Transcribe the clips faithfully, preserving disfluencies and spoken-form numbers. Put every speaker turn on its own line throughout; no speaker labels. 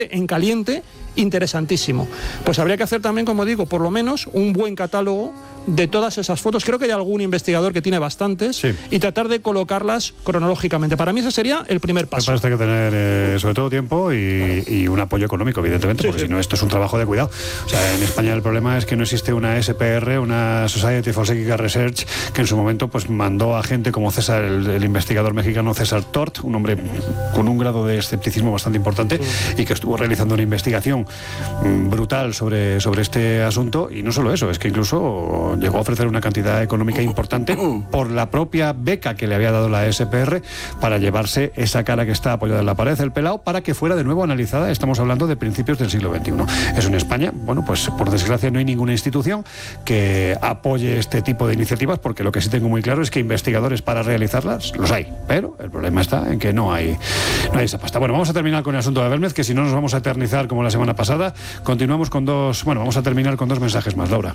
en caliente interesantísimo. Pues habría que hacer también, como digo, por lo menos un buen catálogo de todas esas fotos. Creo que hay algún investigador que tiene bastantes, sí, y tratar de colocarlas cronológicamente. Para mí ese sería el primer paso.
Me parece que tener eh, sobre todo tiempo y, y un apoyo económico, evidentemente, sí, porque sí, si no esto es un trabajo de cuidado. O sea, en España el problema es que no existe una S P R, una Society for Psychic Research, que en su momento pues mandó a gente como César, el, el investigador mexicano César Tort, un hombre con un grado de escepticismo bastante importante, sí, y que estuvo realizando una investigación brutal sobre, sobre este asunto. Y no solo eso, es que incluso llegó a ofrecer una cantidad económica importante por la propia beca que le había dado la S P R para llevarse esa cara que está apoyada en la pared, el pelao, para que fuera de nuevo analizada. Estamos hablando de principios del siglo veintiuno. Eso en España, bueno, pues por desgracia no hay ninguna institución que apoye este tipo de iniciativas, porque lo que sí tengo muy claro es que investigadores para realizarlas los hay, pero el problema está en que no hay, no hay esa pasta. Bueno, vamos a terminar con el asunto de Belmez, que si no nos vamos a eternizar como la semana pasada. Continuamos con dos, bueno, vamos a terminar con dos mensajes más, Laura.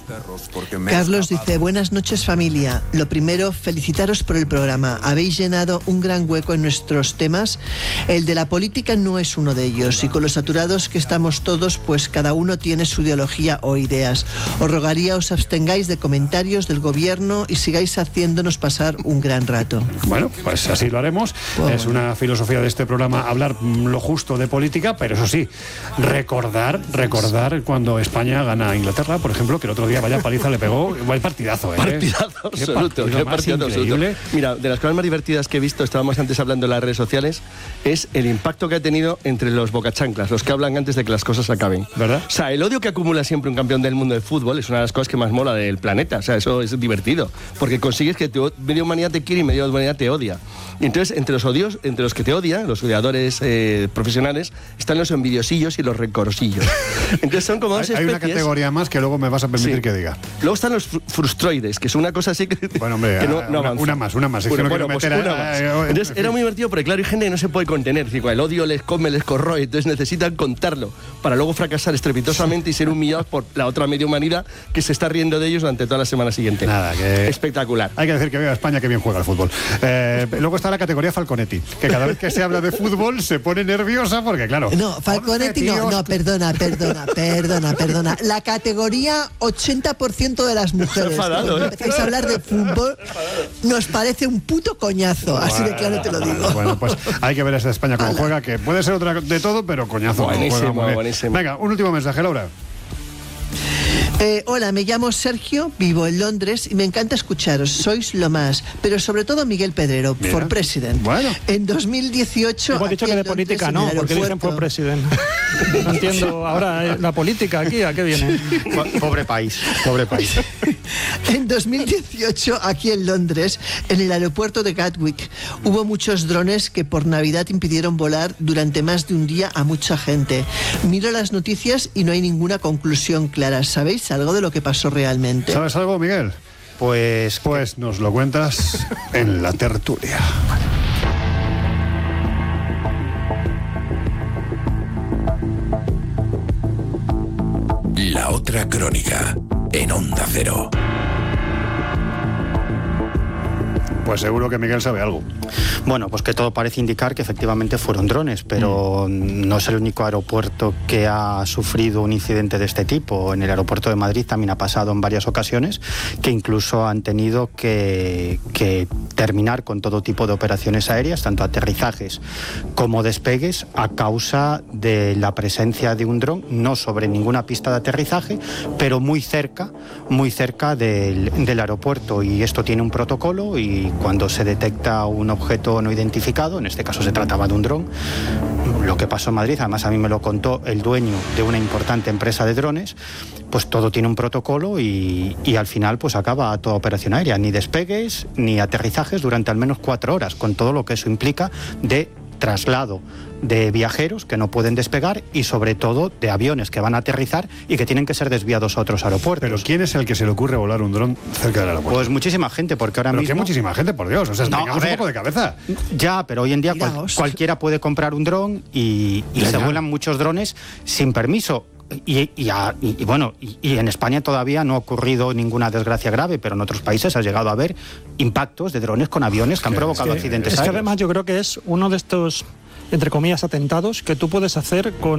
Carlos dice: buenas noches, familia. Lo primero, felicitaros por el programa. Habéis llenado un gran hueco en nuestros temas. El de la política no es uno de ellos, y con lo saturados que estamos todos, pues cada uno tiene su ideología o ideas. Os rogaría os abstengáis de comentarios del gobierno y sigáis haciéndonos pasar un gran rato.
Bueno, pues así lo haremos. Wow. Es una filosofía de este programa hablar lo justo de política, pero eso sí, recordar, recordar cuando España gana a Inglaterra, por ejemplo, que el otro día vaya paliza le pegó, igual partidazo, ¿eh?
Partidazo absoluto,
qué
partido absoluto. Mira, de las cosas más divertidas que he visto, estábamos antes hablando en las redes sociales, es el impacto que ha tenido entre los bocachanclas, los que hablan antes de que las cosas acaben.
¿Verdad?
O sea, el odio que acumula siempre un campeón del mundo de fútbol es una de las cosas que más mola del planeta. O sea, eso es divertido, porque consigues que tu, media humanidad te quiere y media humanidad te odia. Y entonces, entre los odios, entre los que te odian, los odiadores eh, profesionales, están los envidiosillos y los rencorosillos. Entonces son como dos
hay,
especies.
Hay una categoría más que luego me vas a permitir, sí, que diga.
Luego están los frustroides, que es una cosa así que,
bueno, hombre,
que no, no
una, una más, una más. Es bueno, que no
bueno,
quiero
pues
meter
una
a,
más.
a, a,
entonces era muy divertido, porque claro, hay gente que no se puede contener. Digo, el odio les come, les corroe, entonces necesitan contarlo para luego fracasar estrepitosamente y ser humillados por la otra media humanidad que se está riendo de ellos durante toda la semana siguiente.
Nada, que
espectacular.
Hay que decir que viva España, que bien juega el fútbol. Eh, luego está la categoría Falconetti, que cada vez que se habla de fútbol se pone nerviosa porque, claro...
No, Falconetti no, no, perdona, perdona, perdona, perdona. La categoría ochenta por ciento de las mujeres.
Enfadado,
Cuando
¿eh?
empezáis a hablar de fútbol, nos parece un puto coñazo, bueno, así de claro te lo digo.
Bueno, pues hay que ver a esa España cómo juega, que puede ser otra de todo, pero coñazo.
Buenísimo, juega buenísimo.
Venga, un último mensaje, Laura.
Eh, hola, me llamo Sergio, vivo en Londres y me encanta escucharos, sois lo más, pero sobre todo Miguel Pedrero,
Mira.
for president.
Bueno.
En dos mil dieciocho...
Hemos dicho que de política no, porque dicen for president. No entiendo, ahora la política aquí, ¿a qué viene?
Pobre país, pobre país.
En dos mil dieciocho, aquí en Londres, en el aeropuerto de Gatwick, hubo muchos drones que por Navidad impidieron volar durante más de un día a mucha gente. Miro las noticias y no hay ninguna conclusión clara. ¿Sabéis algo de lo que pasó realmente?
¿Sabes algo, Miguel?
Pues...
Pues nos lo cuentas en la tertulia.
La otra crónica, en Onda Cero.
Pues seguro que Miguel sabe algo.
Bueno, pues que todo parece indicar que efectivamente fueron drones, pero mm. no es el único aeropuerto que ha sufrido un incidente de este tipo. En el aeropuerto de Madrid también ha pasado en varias ocasiones que incluso han tenido que, que terminar con todo tipo de operaciones aéreas, tanto aterrizajes como despegues, a causa de la presencia de un dron, no sobre ninguna pista de aterrizaje, pero muy cerca, muy cerca del, del aeropuerto. Y esto tiene un protocolo, y cuando se detecta un objeto no identificado, en este caso se trataba de un dron, lo que pasó en Madrid, además a mí me lo contó el dueño de una importante empresa de drones, pues todo tiene un protocolo y, y al final pues acaba toda operación aérea, ni despegues ni aterrizajes durante al menos cuatro horas, con todo lo que eso implica de traslado de viajeros que no pueden despegar y sobre todo de aviones que van a aterrizar y que tienen que ser desviados a otros aeropuertos.
¿Pero quién es el que se le ocurre volar un dron cerca del aeropuerto?
Pues muchísima gente, porque ahora
¿Pero
mismo...
qué muchísima gente, por Dios? O sea, no, un poco de cabeza.
Ya, pero hoy en día cual, cualquiera puede comprar un dron y, y se vuelan muchos drones sin permiso. Y, y, a, y, y bueno, y, y en España todavía no ha ocurrido ninguna desgracia grave, pero en otros países ha llegado a haber impactos de drones con aviones que han provocado
es que,
accidentes
es
aéreos.
que además yo creo que es uno de estos, entre comillas, atentados que tú puedes hacer con